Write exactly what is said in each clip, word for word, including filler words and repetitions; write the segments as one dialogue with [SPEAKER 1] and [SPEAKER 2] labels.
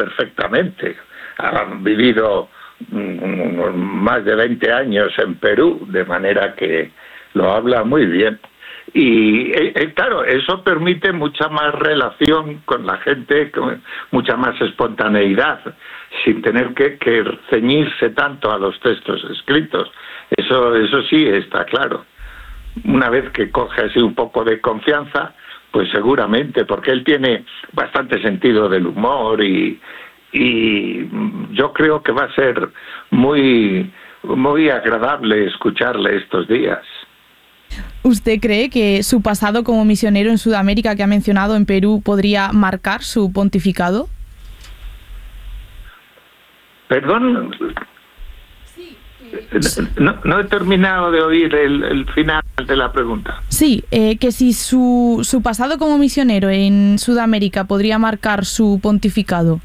[SPEAKER 1] perfectamente. Ha vivido mm, más de veinte años en Perú, de manera que lo habla muy bien. Y eh, claro, eso permite mucha más relación con la gente, con mucha más espontaneidad, sin tener que, que ceñirse tanto a los textos escritos. Eso, eso sí está claro. Una vez que coge así un poco de confianza, pues seguramente, porque él tiene bastante sentido del humor y, y yo creo que va a ser muy, muy agradable escucarle estos días.
[SPEAKER 2] ¿Usted cree que su pasado como misionero en Sudamérica que ha mencionado en Perú podría marcar su pontificado?
[SPEAKER 1] Perdón,
[SPEAKER 2] sí,
[SPEAKER 1] eh, no, no he terminado de oír el, el final de la pregunta.
[SPEAKER 2] Sí, eh, que si su, su pasado como misionero en Sudamérica podría marcar su pontificado.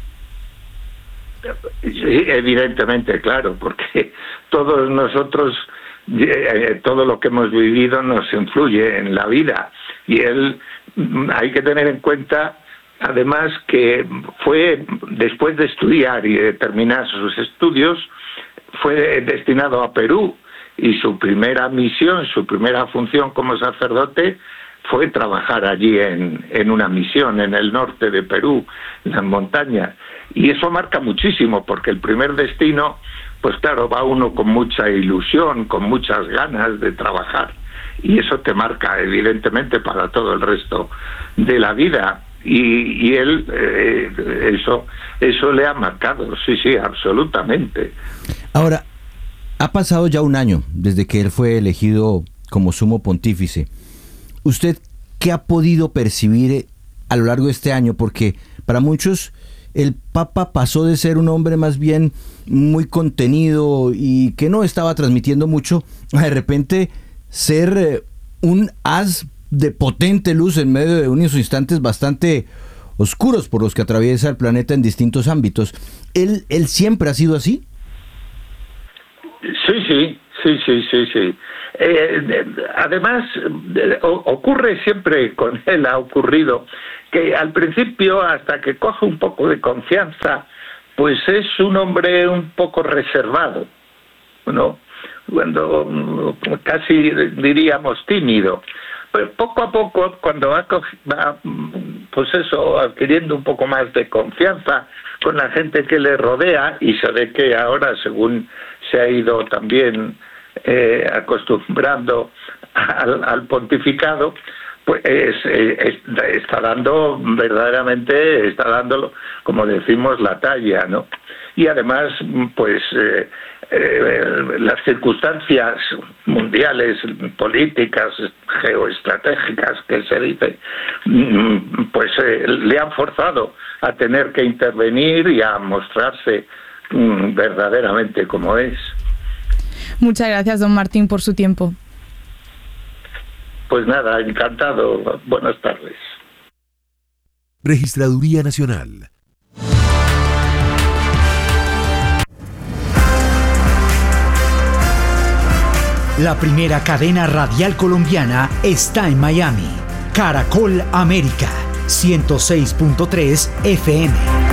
[SPEAKER 1] Sí, evidentemente, claro, porque todos nosotros, eh, todo lo que hemos vivido nos influye en la vida. Y él, hay que tener en cuenta, además, que fue, después de estudiar y de terminar sus estudios, fue destinado a Perú, y su primera misión, su primera función como sacerdote fue trabajar allí en, en una misión en el norte de Perú, en las montañas. Y eso marca muchísimo, porque el primer destino, pues claro, va uno con mucha ilusión, con muchas ganas de trabajar, y eso te marca evidentemente para todo el resto de la vida. Y, y él, eh, eso, eso le ha marcado, sí, sí, absolutamente.
[SPEAKER 3] Ahora, ha pasado ya un año desde que él fue elegido como sumo pontífice. ¿Usted qué ha podido percibir a lo largo de este año? Porque para muchos el Papa pasó de ser un hombre más bien muy contenido y que no estaba transmitiendo mucho, a de repente ser un haz de potente luz en medio de unos instantes bastante oscuros por los que atraviesa el planeta en distintos ámbitos. ¿Él, él siempre ha sido así?
[SPEAKER 1] Sí, sí, sí, sí, sí, sí. Eh, además, eh, ocurre siempre con él, ha ocurrido, que al principio, hasta que coge un poco de confianza, pues es un hombre un poco reservado, ¿no? Cuando casi diríamos tímido. Pues poco a poco, cuando va, va, pues eso, adquiriendo un poco más de confianza con la gente que le rodea, y se ve que ahora, según se ha ido también eh, acostumbrando al, al pontificado, pues es, es, está dando verdaderamente, está dando, como decimos, la talla, ¿no? Y además, pues eh, eh, las circunstancias mundiales, políticas, geoestratégicas que se dice, pues eh, le han forzado a tener que intervenir y a mostrarse mm, verdaderamente como es.
[SPEAKER 2] Muchas gracias, don Martín, por su tiempo.
[SPEAKER 1] Pues nada, encantado. Buenas tardes.
[SPEAKER 4] Registraduría Nacional.
[SPEAKER 5] La primera cadena radial colombiana está en Miami. Caracol América, ciento seis punto tres F M.